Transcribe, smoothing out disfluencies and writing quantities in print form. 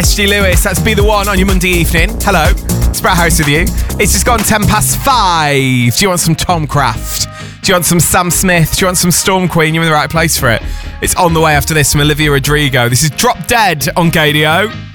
SG Lewis, that's Be The One on your Monday evening. Hello, it's Brett House with you. It's just gone 5:10. Do you want some Tom Craft? Do you want some Sam Smith? Do you want some Storm Queen? You're in the right place for it. It's on the way after this from Olivia Rodrigo. This is Drop Dead on Gadio.